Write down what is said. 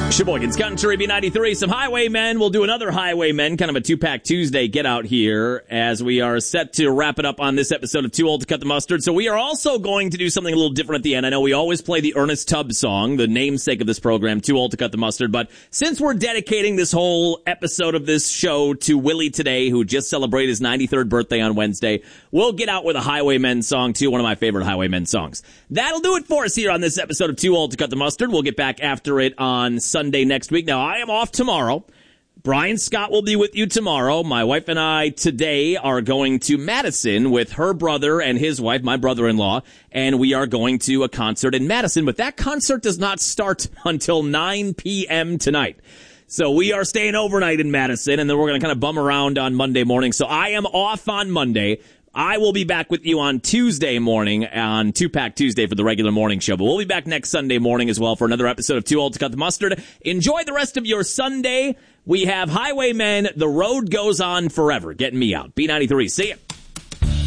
Sheboygan's Country B93, some Highwaymen. We'll do another Highwaymen, kind of a two-pack Tuesday get out here as we are set to wrap it up on this episode of Too Old to Cut the Mustard. So we are also going to do something a little different at the end. I know we always play the Ernest Tubb song, the namesake of this program, Too Old to Cut the Mustard. But since we're dedicating this whole episode of this show to Willie today, who just celebrated his 93rd birthday on Wednesday, we'll get out with a Highwaymen song too, one of my favorite Highwaymen songs. That'll do it for us here on this episode of Too Old to Cut the Mustard. We'll get back after it on Sunday next week. Now, I am off tomorrow. Brian Scott will be with you tomorrow. My wife and I today are going to Madison with her brother and his wife, my brother-in-law, and we are going to a concert in Madison. But that concert does not start until 9 p.m. tonight. So we are staying overnight in Madison, and then we're going to kind of bum around on Monday morning. So I am off on Monday. I will be back with you on Tuesday morning on Two-Pack Tuesday for the regular morning show. But we'll be back next Sunday morning as well for another episode of Too Old to Cut the Mustard. Enjoy the rest of your Sunday. We have Highwaymen, The Road Goes On Forever. Getting me out. B93. See ya.